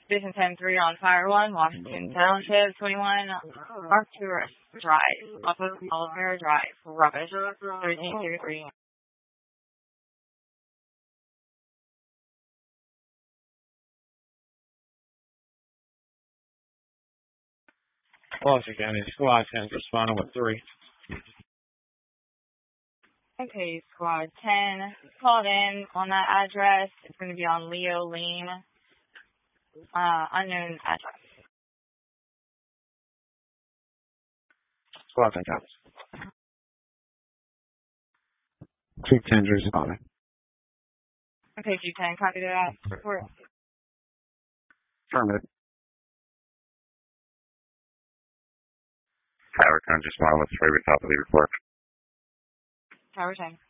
Station 10-3 on Fire 1, Washington Township, 21, Arcturus Drive, off of Oliver Drive, rubbish, 1333. Washington County Squad 10 responding with 3. Okay, Squad 10 called in on that address. It's going to be on Leo Lane, unknown address. Squad 10 counts. 210 responding. Okay, G10, copy that. Report. Affirmative. Tower 10 responding with 3 with top of the report. Tower 10.